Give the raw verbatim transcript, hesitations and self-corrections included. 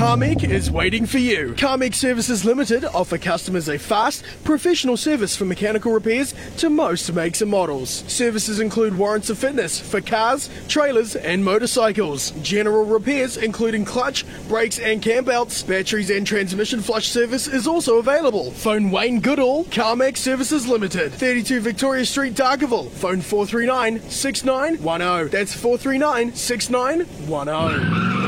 CarMake is waiting for you. CarMake Services Limited offer customers a fast, professional service for mechanical repairs to most makes and models. Services include warrants of fitness for cars, trailers and motorcycles. General repairs including clutch, brakes and cam belts, batteries and transmission flush service is also available. Phone Wayne Goodall, CarMake Services Limited, thirty-two Victoria Street, Dargaville. Phone four three nine, six nine one zero. That's four three nine, six nine one zero.